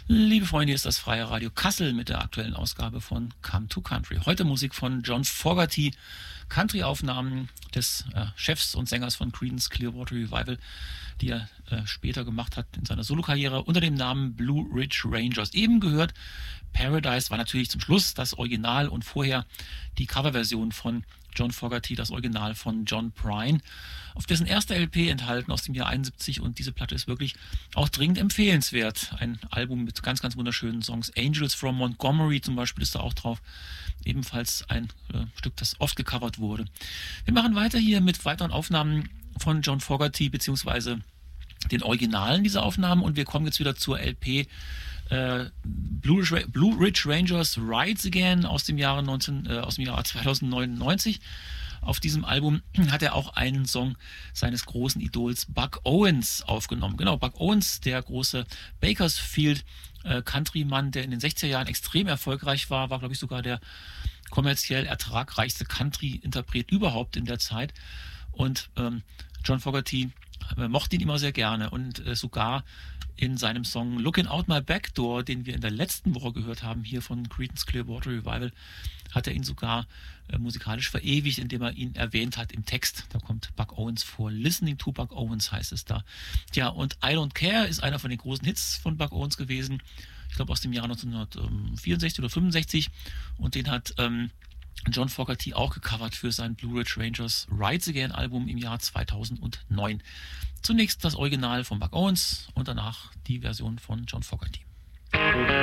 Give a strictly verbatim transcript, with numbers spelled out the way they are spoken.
Liebe Freunde, hier ist das Freie Radio Kassel mit der aktuellen Ausgabe von Come to Country. Heute Musik von John Fogerty, Country-Aufnahmen des äh, Chefs und Sängers von Creedence Clearwater Revival, die er äh, später gemacht hat in seiner Solokarriere unter dem Namen Blue Ridge Rangers. Eben gehört, Paradise war natürlich zum Schluss das Original und vorher die Coverversion von John Fogerty, das Original von John Prine, auf dessen erster L P enthalten aus dem Jahr einundsiebzig, und diese Platte ist wirklich auch dringend empfehlenswert. Ein Album mit ganz, ganz wunderschönen Songs. Angels from Montgomery zum Beispiel ist da auch drauf. Ebenfalls ein äh, Stück, das oft gecovert wurde. Wir machen weiter hier mit weiteren Aufnahmen von John Fogerty, beziehungsweise den Originalen dieser Aufnahmen, und wir kommen jetzt wieder zur L P äh, Blue, Ridge, Blue Ridge Rangers Rides Again aus dem Jahre neunzehn, äh, aus dem Jahr zweitausendneunundneunzig. Auf diesem Album hat er auch einen Song seines großen Idols Buck Owens aufgenommen. Genau, Buck Owens, der große Bakersfield äh, Country-Mann, der in den sechziger Jahren extrem erfolgreich war, war, glaube ich, sogar der kommerziell ertragreichste Country-Interpret überhaupt in der Zeit. Und ähm, John Fogerty äh, mochte ihn immer sehr gerne, und äh, sogar in seinem Song Looking Out My Back Door, den wir in der letzten Woche gehört haben, hier von Creedence Clearwater Revival, hat er ihn sogar äh, musikalisch verewigt, indem er ihn erwähnt hat im Text. Da kommt Buck Owens vor. Listening to Buck Owens heißt es da. Tja, und I Don't Care ist einer von den großen Hits von Buck Owens gewesen. Ich glaube aus dem Jahr neunzehnhundertvierundsechzig oder fünfundsechzig. Und den hat ähm, John Fogerty auch gecovert für sein Blue Ridge Rangers Rides Again Album im Jahr zweitausendneun. Zunächst das Original von Buck Owens und danach die Version von John Fogerty.